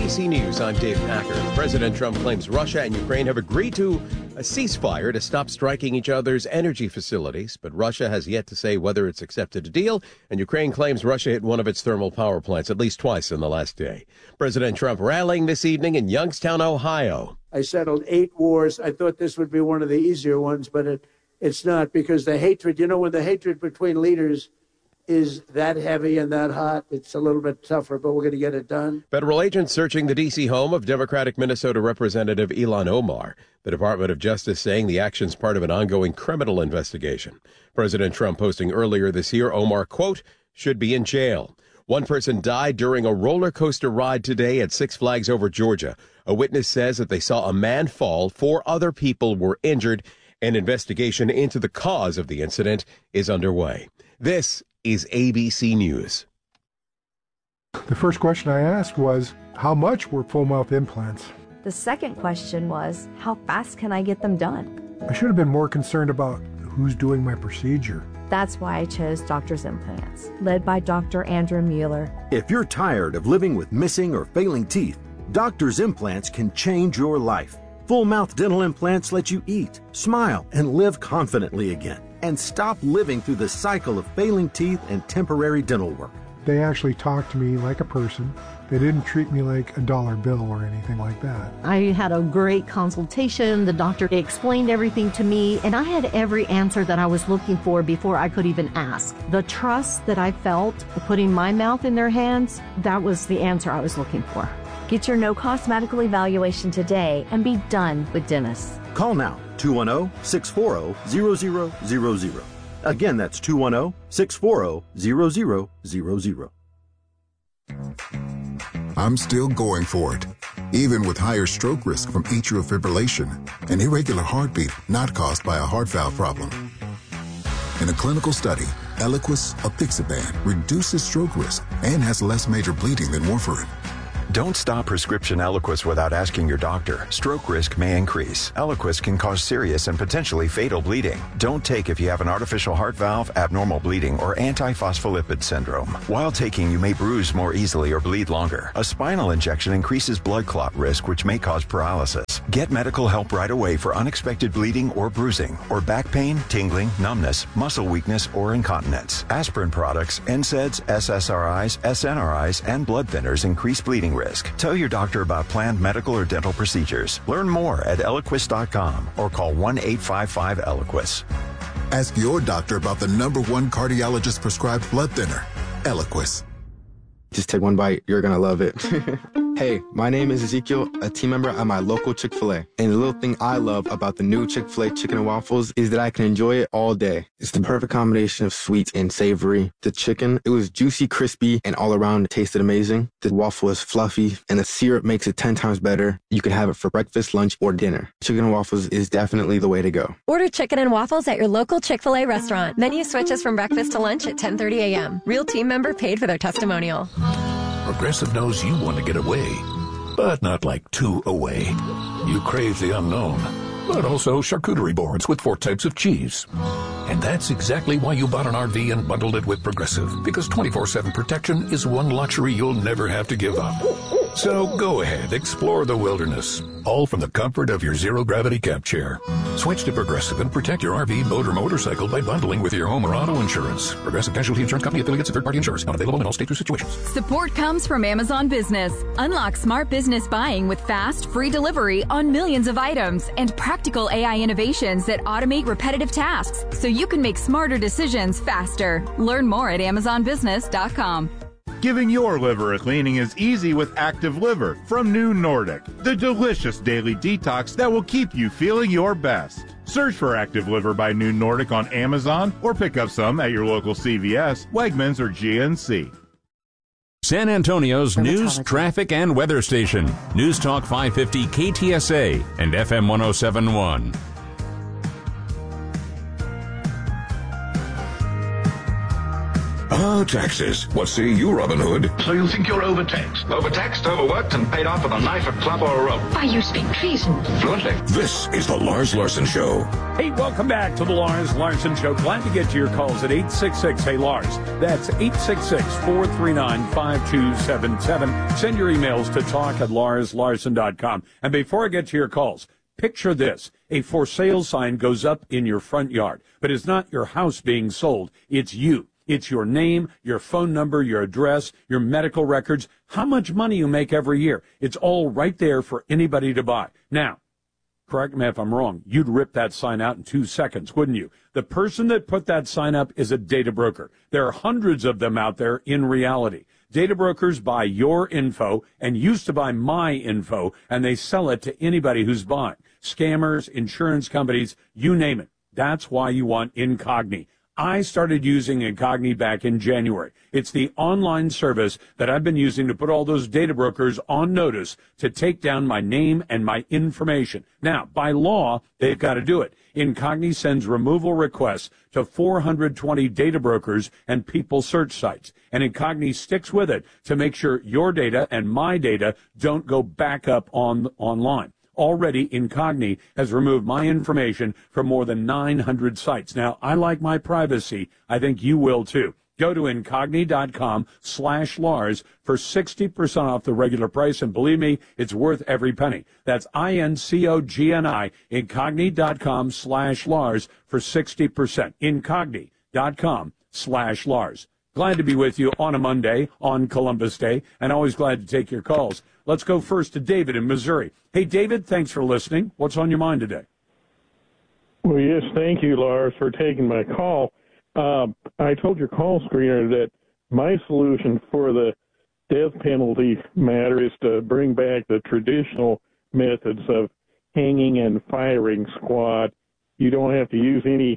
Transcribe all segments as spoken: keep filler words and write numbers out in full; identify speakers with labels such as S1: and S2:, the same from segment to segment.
S1: B C News, I'm Dave Packer. President Trump claims Russia and Ukraine have agreed to a ceasefire to stop striking each other's energy facilities, but Russia has yet to say whether it's accepted a deal, and Ukraine claims Russia hit one of its thermal power plants at least twice in the last day. President Trump rallying this evening in Youngstown, Ohio.
S2: I settled eight wars. I thought this would be one of the easier ones, but it, it's not, because the hatred, you know, when the hatred between leaders is that heavy and that hot, it's a little bit tougher, but we're going to get it done.
S1: Federal agents searching the D C home of Democratic Minnesota Representative Ilhan Omar. The Department of Justice saying the action's part of an ongoing criminal investigation. President Trump posting earlier this year, Omar, quote, should be in jail. One person died during a roller coaster ride today at Six Flags over Georgia. A witness says that they saw a man fall. Four other people were injured. An investigation into the cause of the incident is underway. This is A B C News.
S3: The first question I asked was, how much were full mouth implants?
S4: The second question was, how fast can I get them done?
S3: I should have been more concerned about who's doing my procedure.
S4: That's why I chose Doctor's Implants, led by Doctor Andrew Mueller.
S5: If you're tired of living with missing or failing teeth, Doctor's Implants can change your life. Full mouth dental implants let you eat, smile, and live confidently again, and stop living through the cycle of failing teeth and temporary dental work.
S3: They actually talked to me like a person. They didn't treat me like a dollar bill or anything like that.
S6: I had a great consultation. The doctor explained everything to me, and I had every answer that I was looking for before I could even ask. The trust that I felt putting my mouth in their hands, that was the answer I was looking for.
S4: Get your no-cost medical evaluation today and be done with dentists.
S5: Call now, two one zero, six four zero, zero zero zero zero. Again, that's two one zero, six four zero, zero zero zero zero.
S7: I'm still going for it, even with higher stroke risk from atrial fibrillation, an irregular heartbeat not caused by a heart valve problem. In a clinical study, Eliquis apixaban reduces stroke risk and has less major bleeding than warfarin.
S8: Don't stop prescription Eliquis without asking your doctor. Stroke risk may increase. Eliquis can cause serious and potentially fatal bleeding. Don't take if you have an artificial heart valve, abnormal bleeding, or antiphospholipid syndrome. While taking, you may bruise more easily or bleed longer. A spinal injection increases blood clot risk, which may cause paralysis. Get medical help right away for unexpected bleeding or bruising, or back pain, tingling, numbness, muscle weakness, or incontinence. Aspirin products, N SAIDs, S S R Is, S N R Is, and blood thinners increase bleeding risk. Tell your doctor about planned medical or dental procedures. Learn more at Eliquis dot com or call one eight five five Eliquis.
S7: Ask your doctor about the number one cardiologist prescribed blood thinner, Eliquis.
S9: Just take one bite. You're going to love it. Hey, my name is Ezekiel, a team member at my local Chick-fil-A. And the little thing I love about the new Chick-fil-A chicken and waffles is that I can enjoy it all day. It's the perfect combination of sweet and savory. The chicken, it was juicy, crispy, and all around it tasted amazing. The waffle is fluffy, and the syrup makes it ten times better. You can have it for breakfast, lunch, or dinner. Chicken and waffles is definitely the way to go.
S10: Order chicken and waffles at your local Chick-fil-A restaurant. Menu switches from breakfast to lunch at ten thirty a.m. Real team member paid for their testimonial.
S11: Progressive knows you want to get away, but not like two away. You crave the unknown, but also charcuterie boards with four types of cheese. And that's exactly why you bought an R V and bundled it with Progressive, because twenty-four seven protection is one luxury you'll never have to give up. So go ahead, explore the wilderness, all from the comfort of your zero-gravity camp chair. Switch to Progressive and protect your R V, boat, or motorcycle by bundling with your home or auto insurance. Progressive Casualty Insurance Company affiliates and third-party insurers. Not available in all states or situations.
S12: Support comes from Amazon Business. Unlock smart business buying with fast, free delivery on millions of items and practical A I innovations that automate repetitive tasks so you can make smarter decisions faster. Learn more at amazon business dot com.
S13: Giving your liver a cleaning is easy with Active Liver from New Nordic, the delicious daily detox that will keep you feeling your best. Search for Active Liver by New Nordic on Amazon or pick up some at your local C V S, Wegmans, or G N C.
S14: San Antonio's news, traffic, and weather station. News Talk five fifty K T S A and F M one oh seven point one.
S15: Ah, taxes. What say you, Robin Hood?
S16: So you think you're overtaxed?
S17: Overtaxed, overworked, and paid off with a knife, a club, or a rope.
S18: Why, you speak treason.
S17: Fluently.
S15: This is the Lars Larson Show.
S19: Hey, welcome back to the Lars Larson Show. Glad to get to your calls at eight six six, hey Lars. That's eight six six, four three nine, five two seven seven. Send your emails to talk at lars larson dot com. And before I get to your calls, picture this. A for sale sign goes up in your front yard, but it's not your house being sold. It's you. It's your name, your phone number, your address, your medical records, how much money you make every year. It's all right there for anybody to buy. Now, correct me if I'm wrong, you'd rip that sign out in two seconds, wouldn't you? The person that put that sign up is a data broker. There are hundreds of them out there in reality. Data brokers buy your info and used to buy my info, and they sell it to anybody who's buying. Scammers, insurance companies, you name it. That's why you want Incogni. I started using Incogni back in January. It's the online service that I've been using to put all those data brokers on notice to take down my name and my information. Now, by law, they've got to do it. Incogni sends removal requests to four hundred twenty data brokers and people search sites. And Incogni sticks with it to make sure your data and my data don't go back up on online. Already, Incogni has removed my information from more than nine hundred sites. Now, I like my privacy. I think you will, too. Go to Incogni.com slash Lars for sixty percent off the regular price, and believe me, it's worth every penny. That's I-N-C-O-G-N-I, Incogni.com slash Lars for sixty percent. Incogni.com slash Lars. Glad to be with you on a Monday, on Columbus Day, and always glad to take your calls. Let's go first to David in Missouri. Hey, David, thanks for listening. What's on your mind today?
S20: Well, yes, thank you, Lars, for taking my call. Uh, I told your call screener that my solution for the death penalty matter is to bring back the traditional methods of hanging and firing squad. You don't have to use any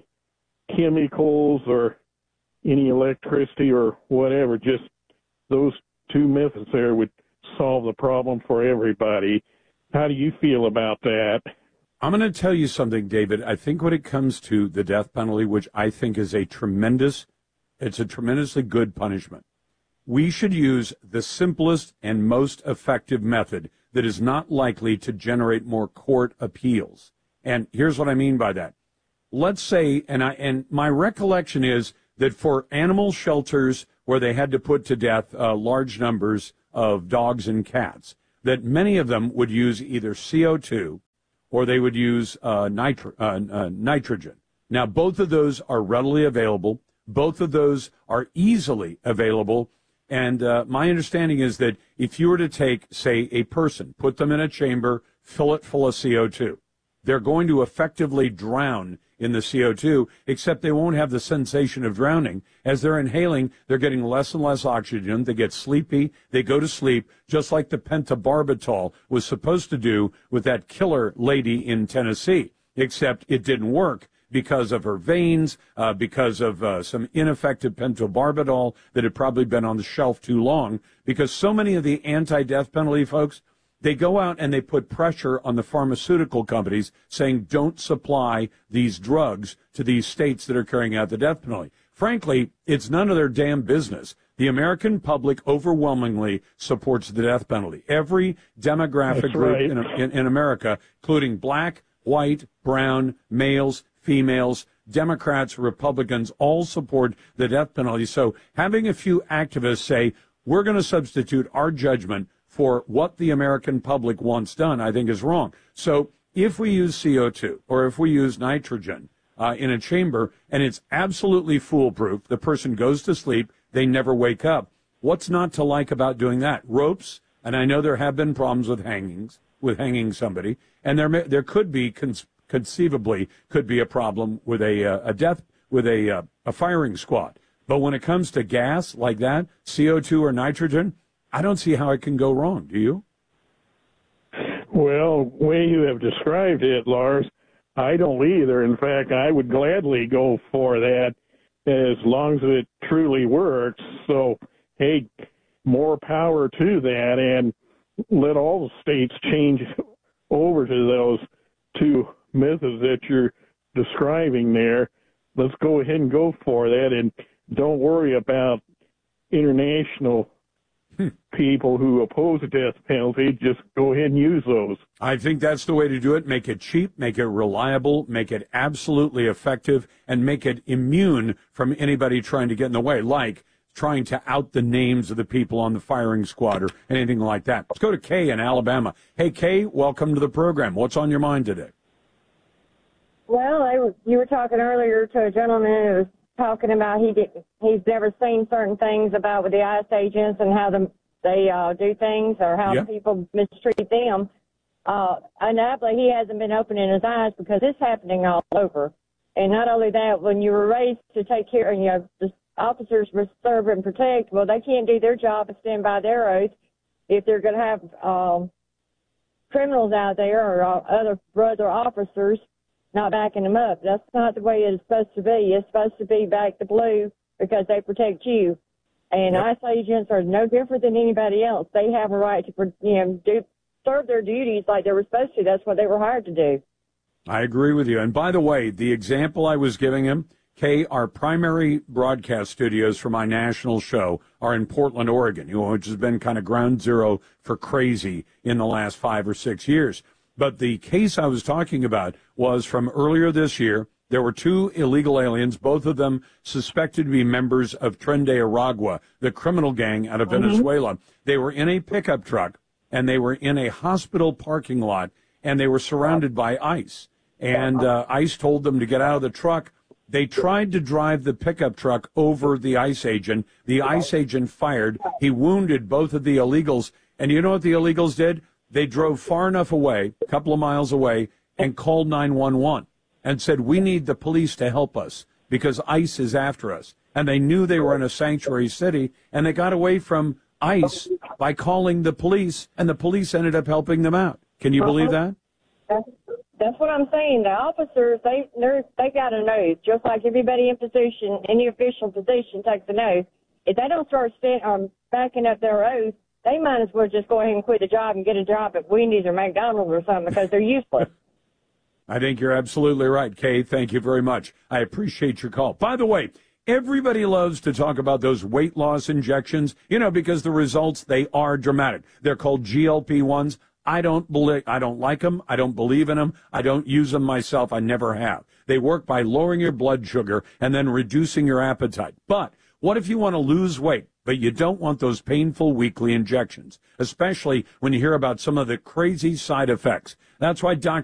S20: chemicals or any electricity or whatever. Just those two methods there would solve the problem for everybody. How do you feel about that?
S19: I'm going to tell you something, David. I think when it comes to the death penalty, which I think is a tremendous, it's a tremendously good punishment, we should use the simplest and most effective method that is not likely to generate more court appeals. And here's what I mean by that. Let's say, and I, and my recollection is that for animal shelters where they had to put to death uh, large numbers of dogs and cats, that many of them would use either C O two or they would use uh, nitro, uh, uh, nitrogen. Now, both of those are readily available. Both of those are easily available. And uh, my understanding is that if you were to take, say, a person, put them in a chamber, fill it full of C O two, they're going to effectively drown in the C O two, except they won't have the sensation of drowning. As they're inhaling, they're getting less and less oxygen. They get sleepy. They go to sleep, just like the pentobarbital was supposed to do with that killer lady in Tennessee, except it didn't work because of her veins, uh, because of uh, some ineffective pentobarbital that had probably been on the shelf too long, because so many of the anti-death penalty folks, they go out and they put pressure on the pharmaceutical companies saying don't supply these drugs to these states that are carrying out the death penalty. Frankly, it's none of their damn business. The American public overwhelmingly supports the death penalty. Every demographic
S20: That's
S19: group
S20: right.
S19: in, in, in America, including black, white, brown, males, females, Democrats, Republicans, all support the death penalty. So having a few activists say, we're going to substitute our judgment for what the American public wants done, I think is wrong. So if we use C O two or if we use nitrogen uh, in a chamber and it's absolutely foolproof, the person goes to sleep, they never wake up. What's not to like about doing that? Ropes, and I know there have been problems with hangings, with hanging somebody, and there may, there could be, con- conceivably, could be a problem with a, uh, a death, with a, uh, a firing squad. But when it comes to gas like that, C O two or nitrogen, I don't see how it can go wrong. Do you?
S20: Well, the way you have described it, Lars, I don't either. In fact, I would gladly go for that as long as it truly works. So, hey, more power to that, and let all the states change over to those two methods that you're describing there. Let's go ahead and go for that. And don't worry about international people who oppose the death penalty. Just go ahead and use those.
S19: I think that's the way to do it. Make it cheap, make it reliable, make it absolutely effective, and make it immune from anybody trying to get in the way, like trying to out the names of the people on the firing squad or anything like that. Let's go to Kay in Alabama. Hey, Kay, welcome to the program. What's on your mind today?
S16: Well, I, you were talking earlier to a gentleman who was talking about he did, he's never seen certain things about with the ICE agents and how the, they uh, do things or how
S18: Yep.
S16: people mistreat them. Uh, undoubtedly, he hasn't been opening his eyes because it's happening all over. And not only that, when you were raised to take care, you know, the officers serve and protect, well, they can't do their job and stand by their oath if they're going to have um, criminals out there or uh, other brother officers not backing them up. That's not the way it's supposed to be. It's supposed to be back to blue because they protect you. And yep. ICE agents are no different than anybody else. They have a right to, you know, do serve their duties like they were supposed to. That's what they were hired to do.
S19: I agree with you. And by the way, the example I was giving him, Kay, our primary broadcast studios for my national show are in Portland, Oregon, you know, which has been kind of ground zero for crazy in the last five or six years. But the case I was talking about was from earlier this year. There were two illegal aliens, both of them suspected to be members of Tren de Aragua, the criminal gang out of mm-hmm. Venezuela. They were in a pickup truck, and they were in a hospital parking lot, and they were surrounded by ICE. And uh, ICE told them to get out of the truck. They tried to drive the pickup truck over the ICE agent. The ICE agent fired. He wounded both of the illegals. And you know what the illegals did? They drove far enough away, a couple of miles away, and called nine one one and said, we need the police to help us because ICE is after us. And they knew they were in a sanctuary city, and they got away from ICE by calling the police, and the police ended up helping them out. Can you believe that?
S16: That's, that's what I'm saying. The officers, they they're, they got an oath, just like everybody in position, any official position takes an oath. If they don't start stand, um, backing up their oath, they might as well just go ahead and quit the job and get a job at Wendy's or McDonald's or something because they're useless.
S19: I think you're absolutely right, Kay. Thank you very much. I appreciate your call. By the way, everybody loves to talk about those weight loss injections, you know, because the results, they are dramatic. They're called G L P ones. I don't believe, I don't like them. I don't believe in them. I don't use them myself. I never have. They work by lowering your blood sugar and then reducing your appetite. But what if you want to lose weight, but you don't want those painful weekly injections, especially when you hear about some of the crazy side effects? That's why Doctor